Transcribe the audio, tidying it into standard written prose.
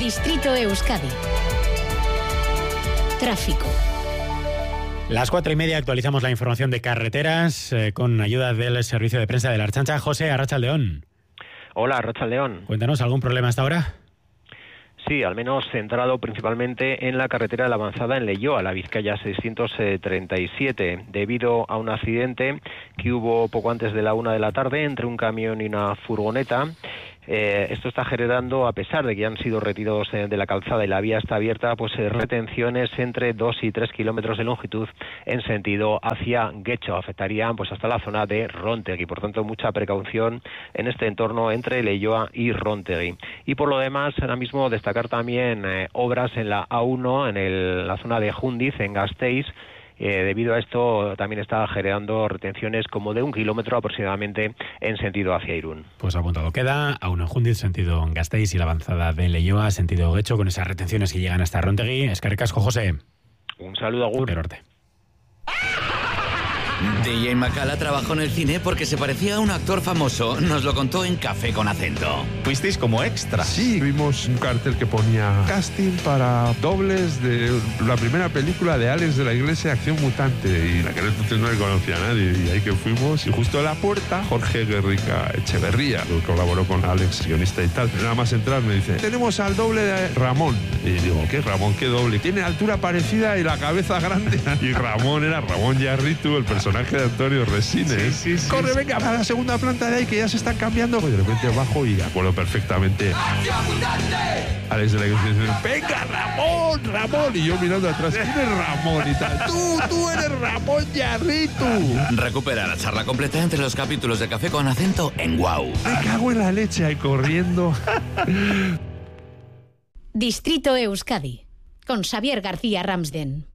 Distrito Euskadi. Tráfico. Las 4:30 actualizamos la información de carreteras con ayuda del servicio de prensa de la Ertzaintza. José, Arratsaldeón. Hola, Arratsaldeón. Cuéntanos, ¿algún problema hasta ahora? Sí, al menos centrado principalmente en la carretera de la Avanzada en Leioa, la Vizcaya 637, debido a un accidente que hubo poco antes de la 1 de la tarde entre un camión y una furgoneta. Esto está generando, a pesar de que ya han sido retirados de la calzada y la vía está abierta, pues retenciones entre 2 y 3 kilómetros de longitud en sentido hacia Getxo. Afectarían pues hasta la zona de Róntegui, por tanto mucha precaución en este entorno entre Leioa y Róntegui. Y por lo demás, ahora mismo destacar también obras en la A1, en la zona de Jundiz, en Gasteiz. Debido a esto también está generando retenciones como de 1 kilómetro aproximadamente en sentido hacia Irún. Pues apuntado queda, A1 en Jundiz, sentido Gasteiz, y la Avanzada de Leioa, sentido Getxo, con esas retenciones que llegan hasta Róntegui. Eskerrik asko, José. Un saludo, Agur. Perorte. DJ Macala trabajó en el cine porque se parecía a un actor famoso. Nos lo contó en Café con Acento. ¿Fuisteis como extra? Sí, vimos un cartel que ponía casting para dobles de la primera película de Alex de la Iglesia, Acción Mutante. Y en aquel entonces no le conocía a nadie. Y ahí que fuimos. Y justo a la puerta, Jorge Guerrica Echeverría, que colaboró con Alex, guionista y tal. Nada más entrar me dice, tenemos al doble de Ramón. Y digo, ¿qué Ramón? ¿Qué doble? Tiene altura parecida y la cabeza grande. Y Ramón era Ramón Yarritu, el personaje de Antonio Resines. Sí. Corre, venga, a la segunda planta de ahí que ya se están cambiando. Y de repente bajo y acuerdo perfectamente. Alex de la Iglesia dice, venga, Ramón. Y yo mirando atrás, ¿quién es Ramón? Y tal. Tú eres Ramón Yarritu. Recupera la charla completa entre los capítulos de Café con Acento en Guau. Me cago en la leche ahí corriendo. Distrito Euskadi, con Xavier García Ramsden.